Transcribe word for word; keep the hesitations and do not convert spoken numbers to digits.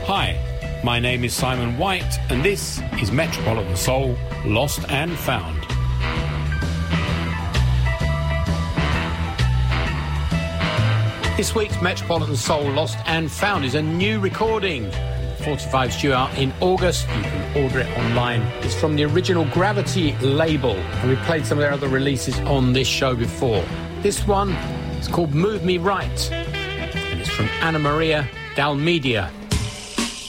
Hi, my name is Simon White, and this is Metropolitan Soul, Lost and Found. This week's Metropolitan Soul, Lost and Found is a new recording. forty-five's due out in August. You can order it online. It's from the original Gravity label, and we played some of their other releases on this show before. This one is called Move Me Right, and it's from Anna Maria Dalmedia.